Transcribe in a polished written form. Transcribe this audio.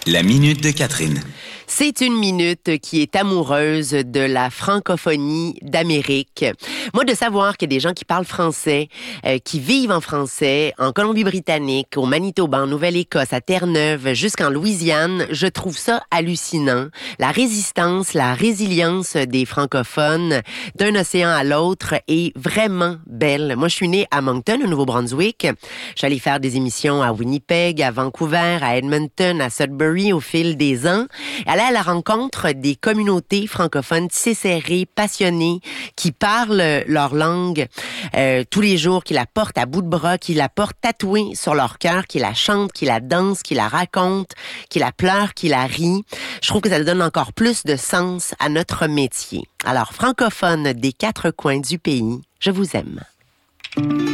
La minute de Catherine. C'est une minute qui est amoureuse de la francophonie d'Amérique. Moi, de savoir qu'il y a des gens qui parlent français, qui vivent en français, en Colombie-Britannique, au Manitoba, en Nouvelle-Écosse, à Terre-Neuve, jusqu'en Louisiane, je trouve ça hallucinant. La résistance, la résilience des francophones d'un océan à l'autre est vraiment belle. Moi, je suis née à Moncton, au Nouveau-Brunswick. J'allais faire des émissions à Winnipeg, à Vancouver, à Edmonton, à Sudbury au fil des ans. Aller à la rencontre des communautés francophones tissées serrées, passionnées, qui parlent leur langue tous les jours, qui la portent à bout de bras, qui la portent tatouée sur leur cœur, qui la chantent, qui la dansent, qui la racontent, qui la pleurent, qui la rient. Je trouve que ça donne encore plus de sens à notre métier. Alors, francophones des 4 coins du pays, je vous aime.